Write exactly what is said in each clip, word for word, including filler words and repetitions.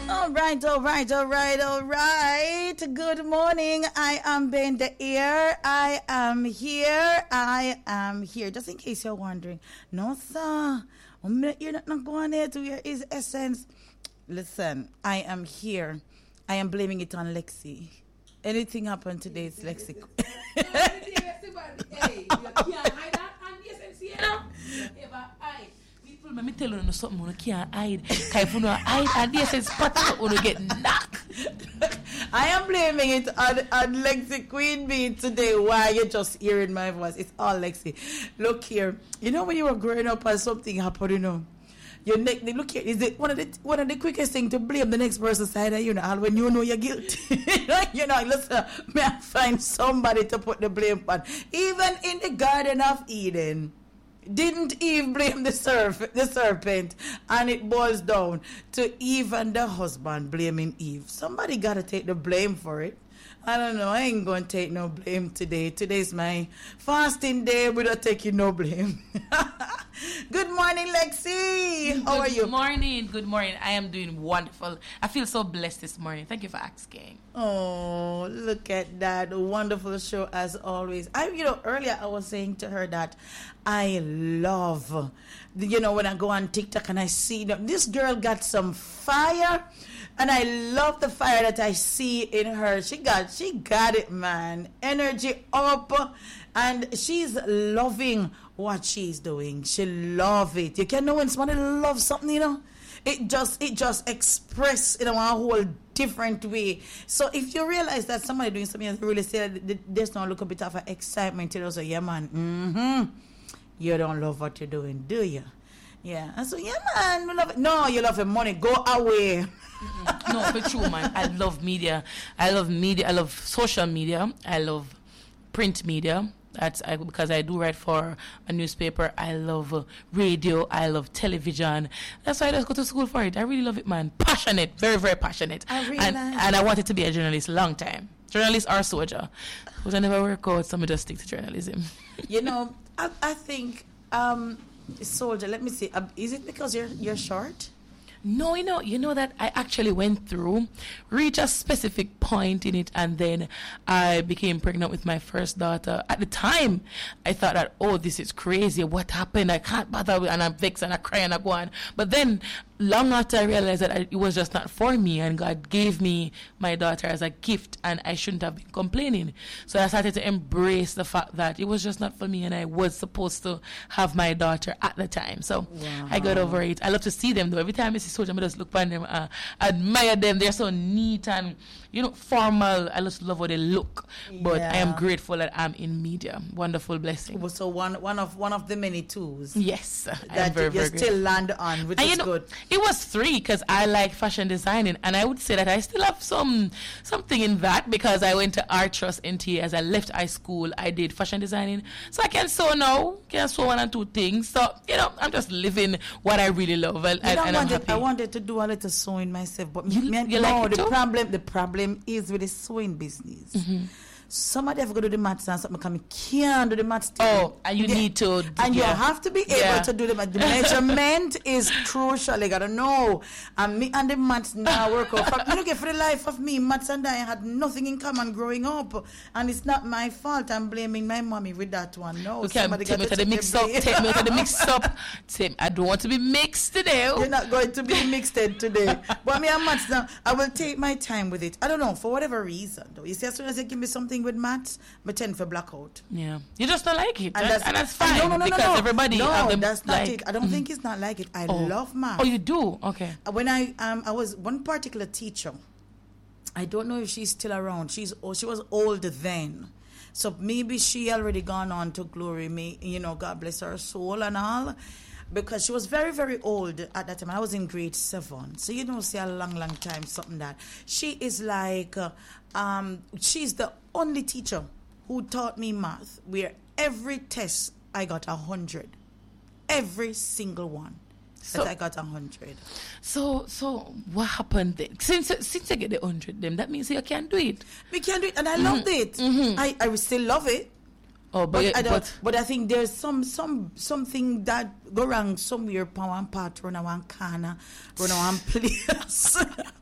All right, all right, all right, all right. Good morning. I am Ben the Ear. I am here. I am here. Just in case you're wondering. No, sir. You're not going there to where is Essence. Listen, I am here. I am blaming it on Lexi. Anything happened today, it's Lexi. Let me tell you something you can't hide. If you hide and this is spot you get knocked. I am blaming it on, on Lexi Queen Bee today. Why you're just hearing my voice? It's all Lexi. Look here. You know when you were growing up and something happened, you know. Your neck, look here, is it one of the one of the quickest things to blame the next person's side of you know, when you know you're guilty. You know, listen, may I find somebody to put the blame on. Even in the Garden of Eden, didn't Eve blame the serpent, the serpent, and it boils down to Eve and the husband blaming Eve. Somebody got to take the blame for it. I don't know. I ain't going to take no blame today. Today's my fasting day. We don't take you no blame. Good morning, Lexi. How Good are you? Good morning. Good morning. I am doing wonderful. I feel so blessed this morning. Thank you for asking. Oh, look at that. Wonderful show as always. I, you know, earlier I was saying to her that I love, you know, when I go on TikTok and I see, you know, this girl got some fire. And I love the fire that I see in her. She got, she got it, man. Energy up, and she's loving what she's doing. She love it. You can know when somebody loves something, you know, it just, it just express in a whole different way. So if you realize that somebody doing something that really say there's no look a bit of an excitement, you know, so yeah, man, mm-hmm, you don't love what you're doing, do you? Yeah, and so yeah, man, we love it. No, you love your money. Go away. Mm-hmm. No, but true, man. I love media. I love media. I love social media. I love print media. That's I, because I do write for a newspaper. I love uh, radio. I love television. That's why I just go to school for it. I really love it, man. Passionate, very, very passionate. I really and, like and I wanted to be a journalist a long time. Journalist or soldier. But I never work out, so I just stick to journalism. You know, I, I think um, soldier. Let me see. Uh, is it because you're you're short? No, you know, you know that I actually went through, reached a specific point in it, and then I became pregnant with my first daughter. At the time, I thought that, oh, this is crazy. What happened? I can't bother with, and I'm vexed and I cry and I go on. But then, long after I realized that I, it was just not for me, and God gave me my daughter as a gift, and I shouldn't have been complaining. So I started to embrace the fact that it was just not for me, and I was supposed to have my daughter at the time. So wow. I got over it. I love to see them, though. Every time I see soldiers, I just look at them, uh, admire them. They're so neat and, you know, formal. I just love how they look. But yeah. I am grateful that I'm in media. Wonderful blessing. So one one of one of the many tools. Yes, that very, you very still land on, which and is you know, good. It was three because I like fashion designing, and I would say that I still have some something in that because I went to Art Trust N T A. As I left high school, I did fashion designing, so I can sew now, can sew one and two things. So you know, I'm just living what I really love, and, and I'm wanted, happy. I wanted to do a little sewing myself, but you, me, you no, like it the too? problem the problem is with the sewing business. Mm-hmm. Somebody have to do the maths and something because I can't do the maths. Oh, and you yeah. need to. And yeah. you have to be able yeah. to do the maths. The measurement is crucial. I gotta know. And me and the maths now work out. You look at for the life of me, maths and I had nothing in common growing up. And it's not my fault. I'm blaming my mommy with that one. No, okay, somebody take got me to to the mix up. Take me to the mix up. Take, I don't want to be mixed today. You're not going to be mixed today. But me and maths now, I will take my time with it. I don't know, for whatever reason though. You see, as soon as you give me something with maths, I tend for blackout. Yeah, you just don't like it, and that's, and that's fine. No, no, no, because no, no. everybody. No, have them that's not like, it. I don't mm-hmm. think it's not like it. I oh. love math. Oh, you do? Okay. When I um I was one particular teacher. I don't know if she's still around. She's oh, she was old then, so maybe she already gone on to glory. Me, you know, God bless her soul and all. Because she was very, very old at that time. I was in grade seven. So, you know, see a long, long time, something that. She is like, uh, um, she's the only teacher who taught me math, where every test I got a hundred. Every single one. So, that I got a hundred. So, so what happened then? Since since I get the hundred, then that means you can't do it. We can do it, and I mm-hmm. loved it. Mm-hmm. I, I still love it. Oh, but but, yeah, I don't, but but I think there's some some something that go wrong somewhere. Power and part run one corner, run one place.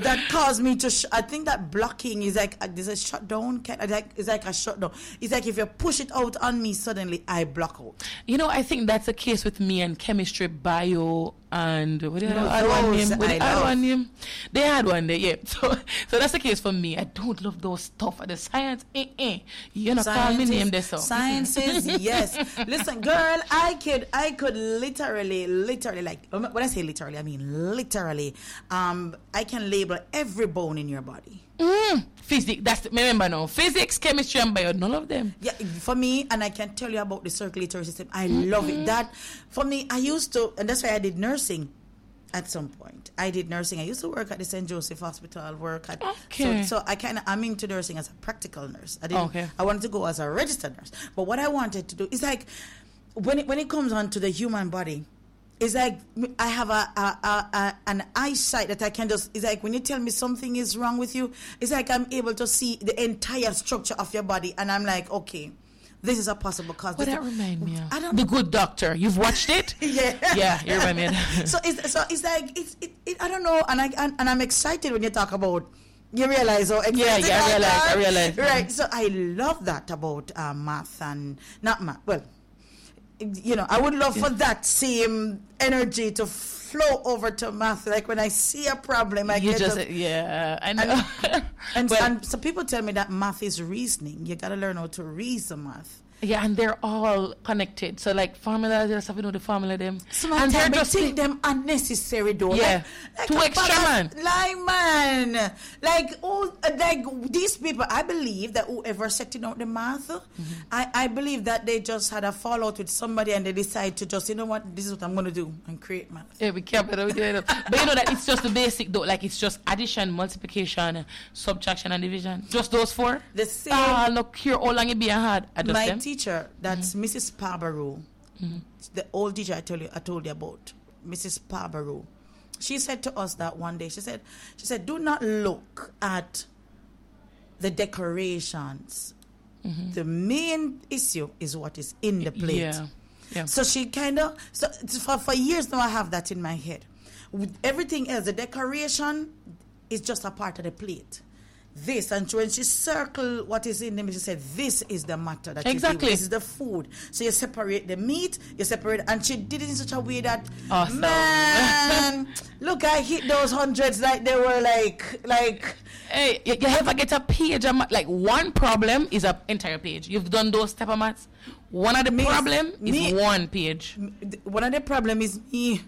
that caused me to. Sh- I think that blocking is like uh, there's a shutdown. Can, like it's like a shutdown. It's like if you push it out on me, suddenly I block out. You know, I think that's the case with me and chemistry, bio, and what did No, I add one those name? What I did I add love. one name? They had one there, yeah. So, so that's the case for me. I don't love those stuff. The science, eh, eh. You're not call me name there, so. Sciences, yes. Listen, girl, I could, I could literally, literally, like when I say literally, I mean literally. Um, I can label every bone in your body. Mm, physics, that's remember now. Physics, chemistry, and bio, none of them. Yeah, for me, and I can tell you about the circulatory system. I love it. That for me, I used to, and that's why I did nursing. At some point, I did nursing. I used to work at the Saint Joseph Hospital. Work at Okay. so, so I kind of I'm into nursing as a practical nurse. I didn't. Okay. I wanted to go as a registered nurse, but what I wanted to do is like when it when it comes on to the human body, it's like I have a, a, a, a an eyesight that I can just. It's like when you tell me something is wrong with you, it's like I'm able to see the entire structure of your body, and I'm like, okay, this is a possible cause. What This that is- remind me of? I don't The know. Good Doctor. You've watched it? Yeah, Yeah, you remind me of that. so it's so it's like it's it, it, I don't know, and I and, and I'm excited when you talk about. You realize how excited Yeah, yeah, I realize, am. I realize. Right, so I love that about uh, math and not math. Well, you know, I would love for that same energy to flow over to math. Like when I see a problem, I You get just, to, yeah, I know. and, Well, and some people tell me that math is reasoning. You got to learn how to reason math. yeah, and they're all connected. So, like, formula, just have to know the formula, them. Sometimes and they're they just think them unnecessary though. Yeah. Like, Too a extra, bag of- man. Like man, like oh, like these people. I believe that whoever setting out the math, Mm-hmm. I, I believe that they just had a fallout with somebody and they decide to just, you know what, this is what I'm going to do and create math. Yeah, we can't put it together. But you know that it's just the basic though. Like it's just addition, multiplication, subtraction, and division. Just those four. The same. Ah, look here, how long it be hard. I just My them. teacher, that's Missus Parbaro, the old teacher I told you, I told you about, Missus Parbaro. She said to us that one day, she said, she said, do not look at the decorations. The main issue is what is in the plate. Yeah. Yeah. So she kind of, so it's for, for years now I have that in my head. With everything else, the decoration is just a part of the plate. This, and when she circled what is in them, she said, this is the matter that Exactly. you do. This is the food. So you separate the meat, you separate, and she did it in such a way that, Awesome. man, look, I hit those hundreds like they were like, like, Hey, you, you ever get a page of math? Like one problem is an entire page. You've done those type of maths. One of the Me- problem is me- one page. one of the problem is me.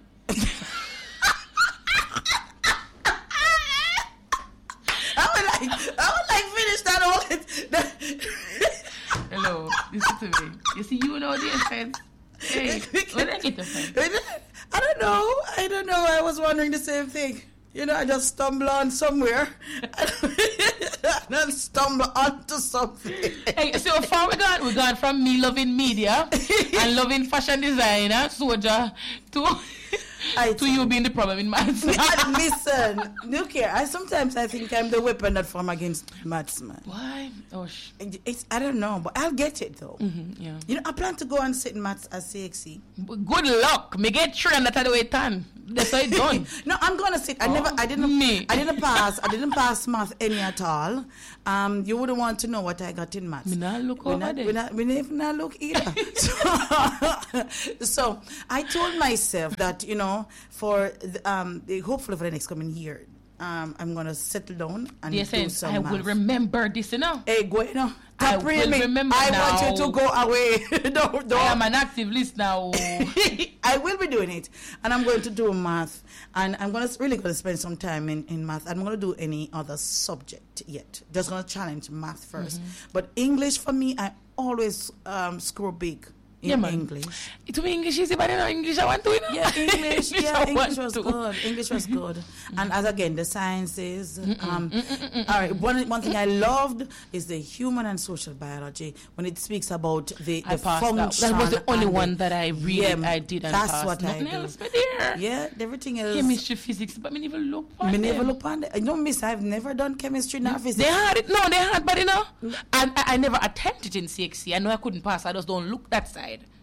I would like, I would like finish that all. That, Hello, listen to me. You see, you know the offense. Hey, where did I get the offense? I don't know. I don't know. I was wondering the same thing. You know, I just stumble on somewhere and then stumble onto something. Hey, so how far we gone? We gone from me loving media and loving fashion designer, soldier, to I to you being the problem in maths. And listen, look here. I sometimes I think I'm the weapon that form against maths, man. Why? Oh, sh- It's I don't know, but I'll get it though. mm-hmm, yeah. You know, I plan to go and sit in maths as C X C. Good luck. Me get trained that the way done. That's how it done. No, I'm gonna sit. I Oh, never. I didn't. me. I didn't pass. I didn't pass math any at all. Um, you wouldn't want to know what I got in maths. Me not look we over not, there. We not, we never not look either. so, so I told myself that you know, for the, um, the, hopefully for the next coming year, um, I'm gonna settle down and Yes, do and some I math. will remember this, you know. Hey, go you know. I Stop will reading me. remember I now. want you to go away. don't, don't. I am an active listener. I will be doing it, and I'm going to do math, and I'm going to really going to spend some time in, in math. I'm going to do any other subject yet. Just going to challenge math 1st Mm-hmm. But English for me, I always um, score big in Yeah, man. English. To me, English is but you know, English I want to, you know. Yeah, English. I yeah, English want was to. good. English was good. And as again, the sciences. Um, all right. One one thing I loved is the human and social biology when it speaks about the, I the passed that. function. That was the only and one that I really Yeah, I did and that's passed. what I Nothing do. else, my dear. Yeah, everything else. Chemistry, physics, but me never look for Me them. never look on it. You know, miss, I've never done chemistry nor physics. They had it. No, they had, but you know, and I, I never attempted in C X C. I know I couldn't pass. I just don't look that side. I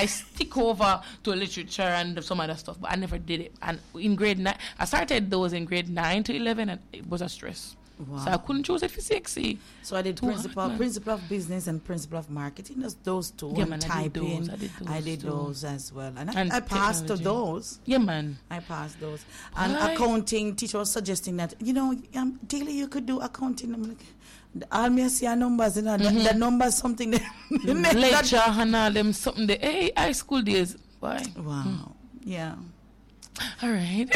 I stick over to literature and some other stuff, but I never did it. And in grade nine, I started those in grade nine to eleven, and it was a stress. Wow. So I couldn't choose it for sexy. So I did Too principal, hard, principal of business and principal of marketing. Those, those two. Yeah, and man, typing. I did those. I did those, I did those as well, and, and I, I passed to those. Yeah, man. I passed those. And Why? Accounting teacher was suggesting that you know, um, daily you could do accounting. I'm like, all me see are numbers, you know, mm-hmm. the, the numbers something. Lecture and all them something. The hey, high school days. Why? Wow. Mm. Yeah. All right.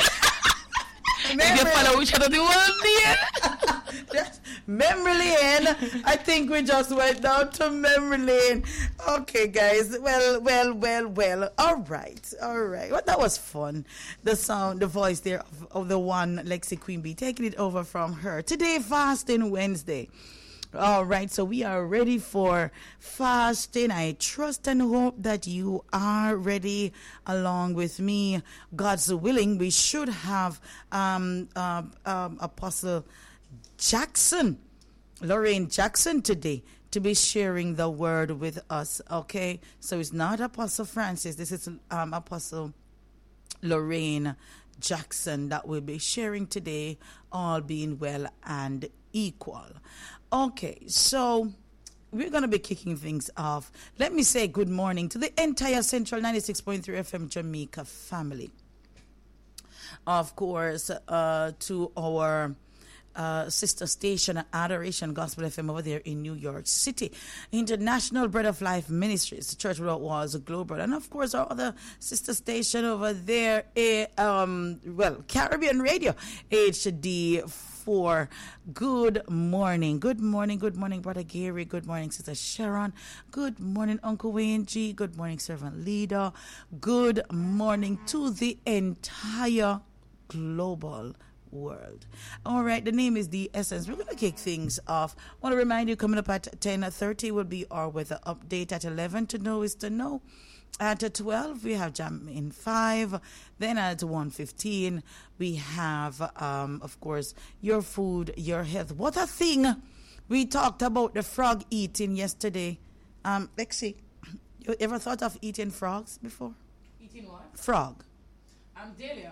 If you follow each other the whole day. Memory lane. I think we just went down to memory lane. Okay, guys. Well, well, well, well. All right. All right. Well, that was fun. The sound, the voice there of, of the one Lexi Queen Bee, taking it over from her. Today, Fasting Wednesday. All right, so we are ready for fasting. I trust and hope that you are ready along with me. God's willing, we should have um, uh, um, Apostle Jackson, Lorraine Jackson today to be sharing the word with us, okay? So it's not Apostle Francis. This is um, Apostle Lorraine Jackson that will be sharing today, all being well and equal. Okay, so we're going to be kicking things off. Let me say good morning to the entire Central ninety-six point three F M Jamaica family. Of course, uh, to our uh, sister station, Adoration Gospel F M over there in New York City. International Bread of Life Ministries, the Church Without Walls Global. And of course, our other sister station over there, eh, um, well, Caribbean Radio, H D four. Good morning. Good morning. Good morning, Brother Gary. Good morning, Sister Sharon. Good morning, Uncle Wayne G. Good morning, Servant Leader. Good morning to the entire global world. All right, the name is The Essence. We're going to kick things off. I want to remind you, coming up at ten thirty will be our weather update. At eleven, to know is to know. At twelve, we have Jam in five. Then at one fifteen, we have, um, of course, Your Food, Your Health. What a thing! We talked about the frog eating yesterday. Um, Lexi, you ever thought of eating frogs before? Eating what? Frog. I'm Delia.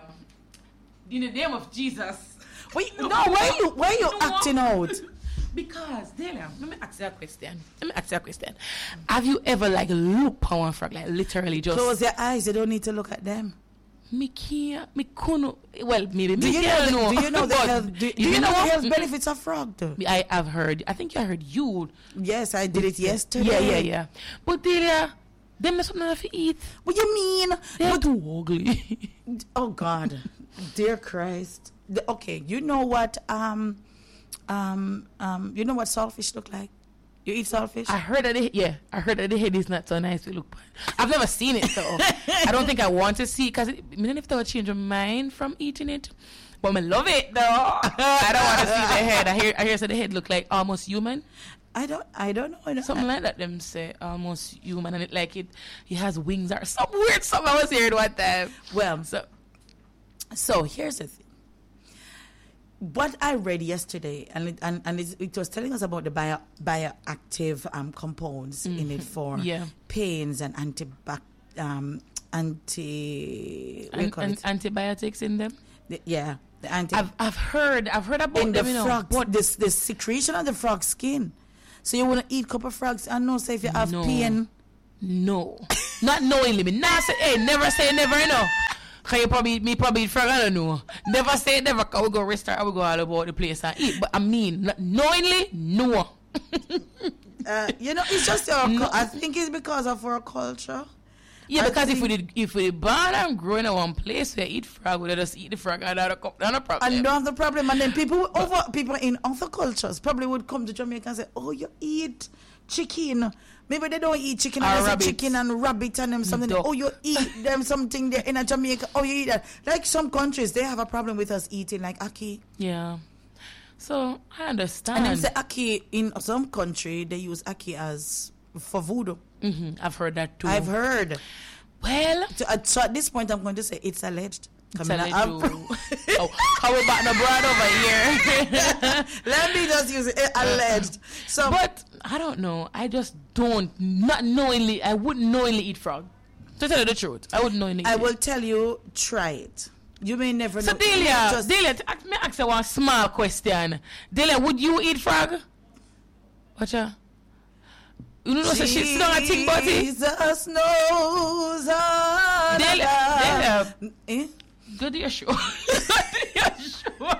In the name of Jesus. Wait, no, why are you, why are you acting out? Because, Delia, let me ask you a question. Let me ask you a question. Have you ever, like, looked at one frog, like, literally just... Close your eyes. You don't need to look at them. Me can't, me couldn't... Well, maybe do me you can't know. The, know. do you know the health... Do, do you, you know, know the health benefits of frog, though? I have heard... I think I heard you... Yes, I did it yesterday. Yeah, yeah, yeah. But, Delia, them is something to eat. What you mean? They're but, too ugly. Oh, God. Dear Christ. The, okay, you know what... um. Um, um, you know what saltfish look like? You eat saltfish? I heard that it, yeah, I heard that the head is not so nice to look. I've never seen it, though. I don't think I want to see it, because I don't if they would change your mind from eating it. But I love it, though. I don't want to see the head. I hear, I hear so the head look like almost human. I don't, I don't know. I don't, something I, like that, them say, almost human, and it like it, it has wings or some weird something I was hearing one time. Well, so, so here's the thing. What I read yesterday, and it, and, and it, it was telling us about the bio, bioactive um, compounds mm-hmm. in it for yeah. pains and antibac, um, anti An, an, antibiotics in them. The, yeah, the anti. I've I've heard I've heard about in them, the you know, frog. But this the secretion of the frog skin. So you want to eat couple frogs and no say if you have no. pain. No, not knowingly. Me not say hey, never say never. You know. Cause you probably me probably frog, I don't know. Never say never. Cause we go restaurant, I will go all about the place and eat. But I mean, not knowingly, no. uh, you know, it's just our. No. I think it's because of our culture. Yeah, I because if we did, if we born and grow in one place where eat frog, we just eat the frog and not a not a problem. And not the problem. And then people over people in other cultures probably would come to Jamaica and say, "Oh, you eat chicken." Maybe they don't eat chicken and there's chicken and rabbit and them something. Duck. Oh, you eat them something there in a Jamaica. Oh, you eat that. Like some countries, they have a problem with us eating like ackee. Yeah. So I understand. And then say ackee in some country they use ackee as for voodoo. Mm-hmm. I've heard that too. I've heard. Well, so, uh, so at this point, I'm going to say it's alleged. It's alleged. Oh, how about the broad over here? Let me just use it. Alleged. So, but I don't know. I just don't not knowingly. I wouldn't knowingly eat frog. To tell you the truth, I wouldn't know anything. I will tell you, try it. You may never so know. Delia, Just Delia, let me ask you one small question. Delia, would you eat frog? Watch out. You know, so she's not a thing about it. Jesus knows all Delia, about- Delia, Eh? go to your show. Go to your show.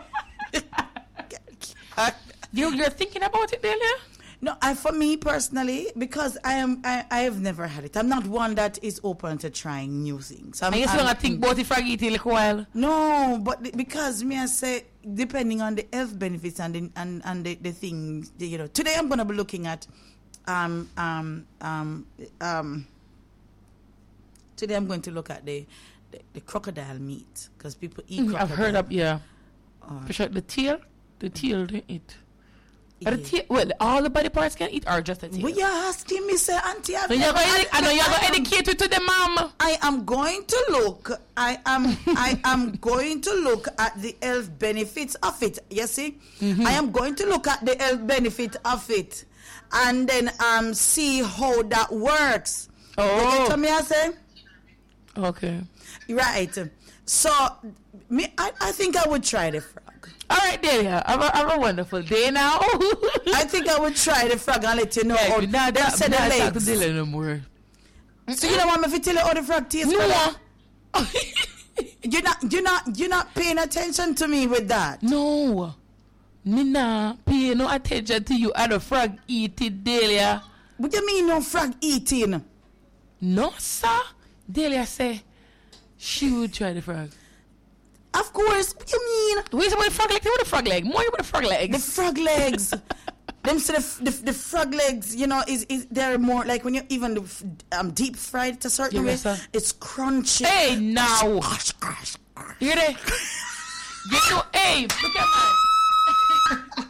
you, you're thinking about it, Delia? No, I, for me personally, because I am, I, I have never had it. I'm not one that is open to trying new things. I'm, I guess I'm, you're think about it frog eating like a while. No, but the- because me I say, depending on the health benefits and the, and and the, the things, the, you know. Today I'm gonna be looking at, um um um um. Today I'm going to look at the the, the crocodile meat because people eat. Mm, crocodile. I've heard of, yeah. Uh, For sure, the tail, the tail they eat. Or the yeah. tail, well, all the body parts can eat or just the tail? Well, you're asking me, say, Auntie. I've So you're never- going I- I know you're I- going to I am- educate you to the mom. I am going to look. I am. I am going to look at the health benefits of it. You see, Mm-hmm. I am going to look at the health benefit of it, and then um see how that works. You Oh. get me? I say Okay. right. So me, I, I think I would try the frog. All right, Delia. Have a, have a wonderful day now. I think I would try the frog and let you know Yeah, how you not, them not, say the not talk to legs. Delia no more. So you don't want me to tell you how the frog tastes? No. brother? You're not. You're not. You're not paying attention to me with that. No. Me nah pay no attention to you at the frog eating, Delia. What do you mean no frog eating? No, sir. Delia say she would try the frog. Of course. What do you mean? Where's the frog leg? What the frog leg? More about the frog The legs. frog legs. Them say the, f- the, f- the frog legs, you know, is, is they're more like when you even the f- um, deep fried to a certain Yeah, way. sir. It's crunchy. Hey, now. Gosh, gosh, gosh. You hear that? You know, hey, look at man.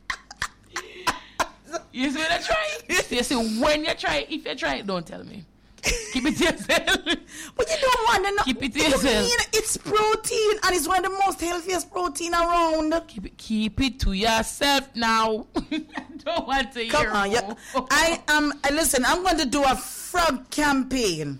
You see when I try it? You see when you try it, if you try it, don't tell me. Keep it to yourself. But you don't want to know. Keep it to What do you yourself. mean? It's protein and it's one of the most healthiest protein around. Keep it, keep it to yourself now. I don't want to Come hear on, yeah. more. I am. Uh, listen, I'm going to do a frog campaign.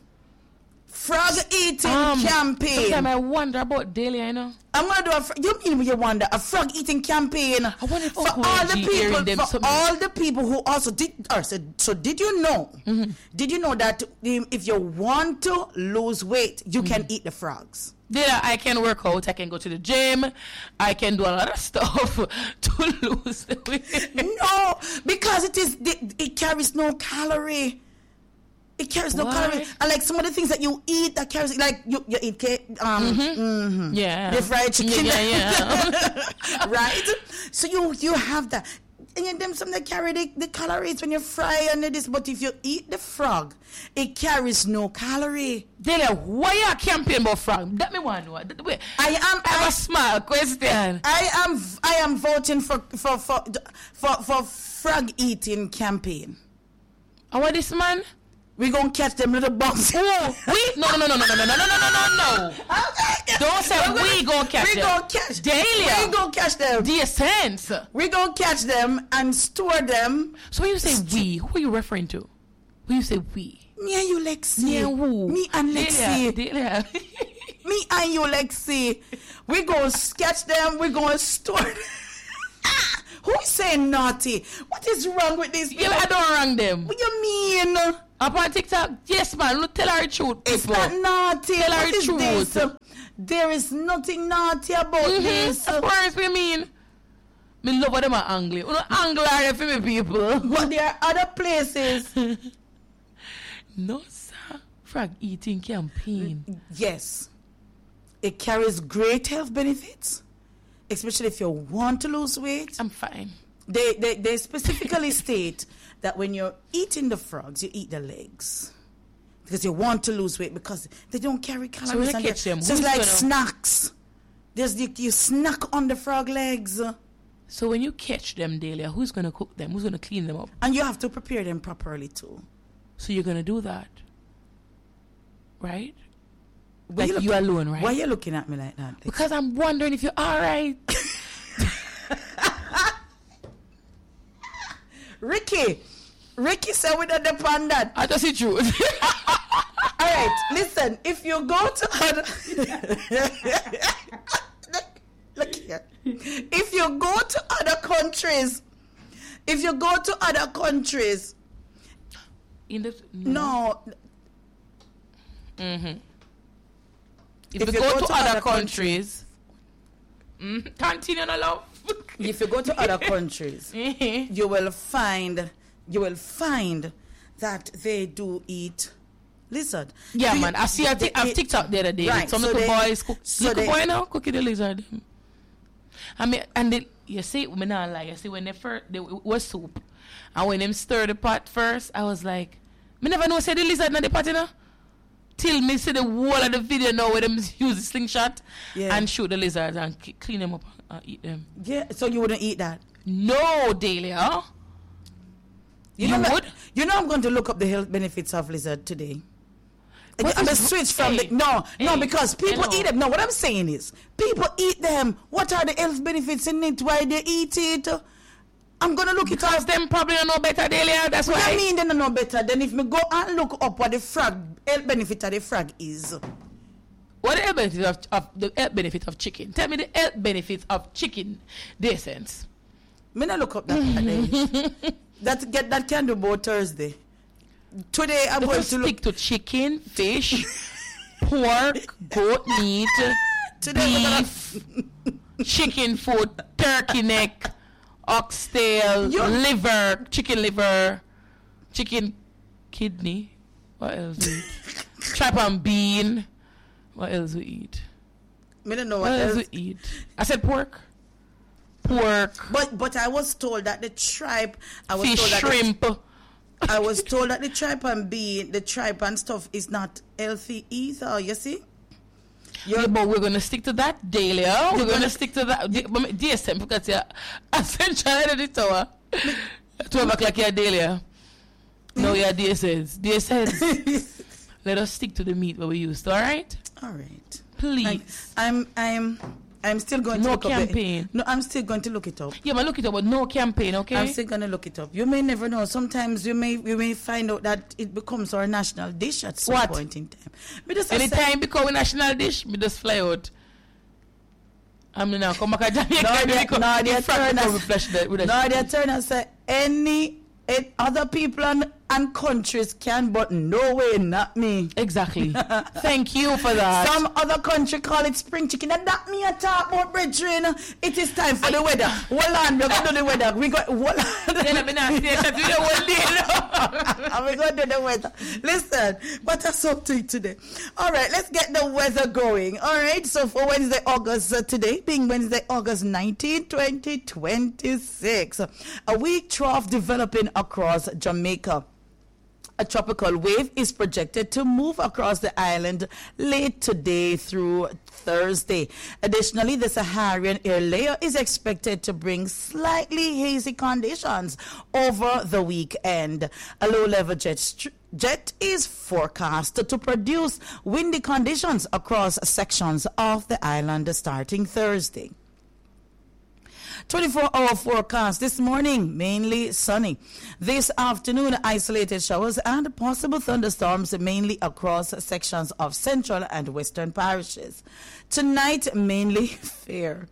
Frog eating Um, campaign. Sometimes I wonder about Delia, you know. I'm gonna do a. Fr- you mean you wonder a frog eating campaign? I wonder if for Uncle all the Reggie people. hearing them For something. all the people who also did. Or said, so did you know? Mm-hmm. Did you know that um, if you want to lose weight, you Mm-hmm. can eat the frogs? Delia, I can work out. I can go to the gym. I can do a lot of stuff to lose the weight. No, because it is. It, it carries no calorie. It carries no Why? calorie, and like some of the things that you eat that carries, like you, you eat cake, um, mhm. Yeah. the fried chicken, Yeah, yeah. yeah. right? So you you have that, and then them some that carry the, the calories when you fry and this. But if you eat the frog, it carries no calorie. Delia, why you campaign about frog? That me want to know. That- Wait, I am I have I, a small question. I am I am voting for for for for, for frog eating campaign. And what this man? We gonna catch them little bugs. Oh, we? No, no, no, no, no, no, no, no, no, no, no, no. Don't say we gonna catch We them. gonna catch. Delia. We gonna catch them. Dear sense. We gonna catch them and store them. So when you say we, who are you referring to? When you say we? Me and you, Lexi. Me and who? Me and Lexi. Delia. Me and you, Lexi. We gonna catch them. We gonna store them. Who is saying naughty? What is wrong with these people? Yeah, I don't wrong them. What you mean? Up on TikTok, yes, man. Look, tell our truth, It's people. not naughty. Tell What our is truth. this? There is nothing naughty about this. Mm-hmm. Of course, we mean. Me love what them are angry. You know, angry are for me, people. But there are other places. No, sir. Frog eating campaign. Yes. It carries great health benefits, especially if you want to lose weight. I'm fine. They, they, they specifically state that when you're eating the frogs, you eat the legs. Because you want to lose weight because they don't carry calories. when you and catch they're- them, so it's who's like gonna- snacks. There's the, you snack on the frog legs. So when you catch them, Delia, who's going to cook them? Who's going to clean them up? And you have to prepare them properly too. So you're going to do that. Right? Why Like you looking- alone, right? Why are you looking at me like that? Because I'm wondering if you're all right. Ricky, Ricky said we don't depend that. I just see truth. All right. right, listen. If you go to other, look, look here. If you go to other countries, if you go to other countries, In the no. Mm-hmm. If, If you you go, go to, to other other countries, mm, continue, no love. If you go to other countries, Mhm. you will find you will find that they do eat lizard. Yeah, Do you- man. I see a they t- I've eat- TikTok the other day. Right, Some so little they- boys cook. so little they- boy now cooking the lizard. I mean, and they, you see, me not lie. You see, when they first they it was soup, and when them stir the pot first, I was like, me never know say the lizard in the pot, you know. Till me see the whole of the video now where them use the slingshot Yeah. and shoot the lizards and k- clean them up and eat them. Yeah, so you wouldn't eat that. No, Delia. You, know, would? You know, I'm going to look up the health benefits of lizard today. What I'm is- gonna switch from hey, the no, no, hey, because people hello. eat them. No, what I'm saying is, people eat them. What are the health benefits in it? Why they eat it? I'm gonna look it Because up. them probably don't know better, Delia. That's What why. I mean, they don't know better than if me go and look up what the frog health benefit of the frog is. What the health benefit of, of the health benefit of chicken? Tell me the health benefits of chicken. Decent. Me not look up that. today. that get that can do both Thursday. Today I'm Let going us to stick look. to chicken, fish, pork, goat meat, Today we're gonna- beef, chicken food, turkey neck, oxtail, You- liver, chicken liver, chicken kidney. What else we eat? Trap and bean. What else we eat? Me don't know What what else else. we eat? I said pork. Pork, But but I was told that the tripe. I was fish, told that the- shrimp. I was told that the tripe and bean, the tripe and stuff is not healthy either. You see? Yeah, but we're gonna stick to that daily. Oh, we're You're gonna gonna- stick to that. D- but D S M because you're essential editor. Twelve o'clock, you're daily. No, you're D S S. D S S. Let us stick to the meat what we used. All right, All right. please. I'm I'm I'm still going to No look up campaign. the, No, I'm still going to look it up. Yeah, but look it up. But no campaign, okay? I'm still going to look it up. You may never know. Sometimes you may you may find out that it becomes our national dish at some What? point in time. But just I said- Anytime become a national dish, me just fly out. I'm now come back to Jamaica. No, they- because no, they the front turn become us- a flesh that- with a- No, they turn and say any it, other people and, and countries can, but no way, not me. Exactly. Thank you for that. Some other country call it spring chicken, and that me a talk about, brethren. It is time for the weather. Hold on, we're going to do the weather. We got hold Then I'm on. not stay at the whole day. And we're going to do the weather. Listen, but that's up to you today. All right, let's get the weather going. All right, so for Wednesday, August uh, today, being Wednesday, August nineteenth, twenty twenty-six, a weak trough developing across Jamaica. A tropical wave is projected to move across the island late today through Thursday. Additionally, the Saharan air layer is expected to bring slightly hazy conditions over the weekend. A low-level jet str- jet is forecast to produce windy conditions across sections of the island starting Thursday. twenty-four hour forecast this morning, mainly sunny. This afternoon, isolated showers and possible thunderstorms mainly across sections of central and western parishes. Tonight, mainly fair.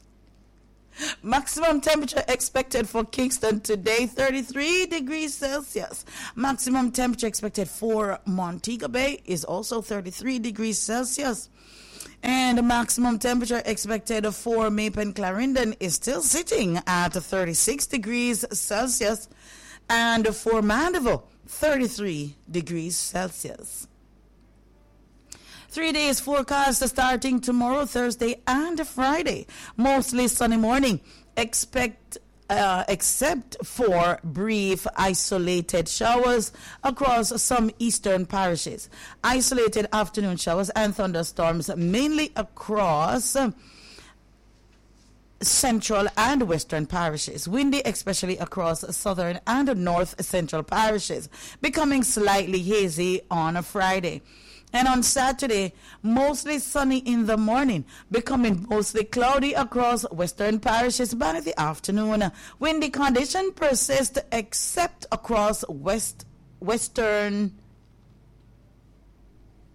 Maximum temperature expected for Kingston today, thirty-three degrees Celsius. Maximum temperature expected for Montego Bay is also thirty-three degrees Celsius. And the maximum temperature expected for Mape and Clarendon is still sitting at thirty-six degrees Celsius. And for Mandeville, thirty-three degrees Celsius. Three days forecast starting tomorrow, Thursday and Friday. Mostly sunny morning. Expect Uh, except for brief isolated showers across some eastern parishes. Isolated afternoon showers and thunderstorms mainly across uh, central and western parishes. Windy especially across southern and north central parishes. Becoming slightly hazy on a Friday. And on Saturday, mostly sunny in the morning, becoming mostly cloudy across western parishes by the afternoon. Windy condition persist except across west western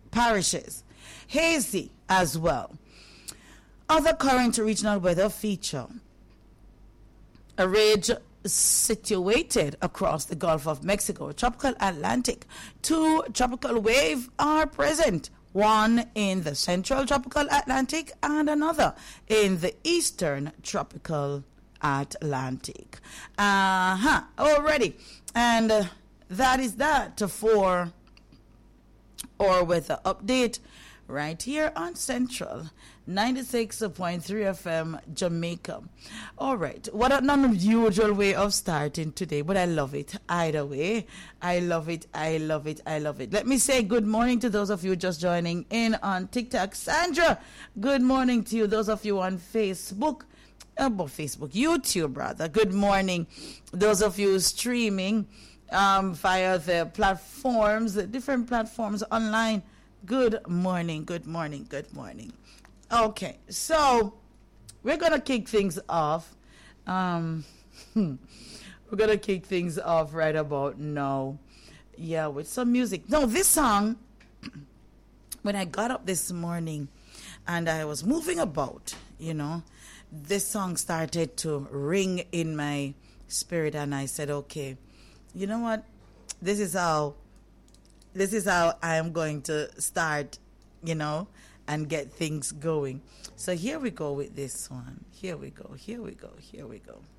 parishes. Hazy as well. Other current regional weather feature. A ridge situated across the Gulf of Mexico, tropical Atlantic. Two tropical waves are present, one in the central tropical Atlantic and another in the eastern tropical Atlantic. Uh-huh, already. And uh, that is that for our weather update right here on Central ninety-six point three F M Jamaica. All right. What an unusual way of starting today, but I love it. Either way, I love it. I love it. I love it. Let me say good morning to those of you just joining in on TikTok. Sandra, good morning to you. Those of you on Facebook, about Facebook, YouTube, rather. Good morning. Those of you streaming um, via the platforms, the different platforms online. Good morning. Good morning. Good morning. Okay, so we're going to kick things off. Um, we're going to kick things off right about now. Yeah, with some music. No, this song, when I got up this morning and I was moving about, you know, this song started to ring in my spirit, and I said, okay, you know what? This is how, this is how I am going to start, you know, and get things going. So here we go with this one. Here we go. Here we go. Here we go.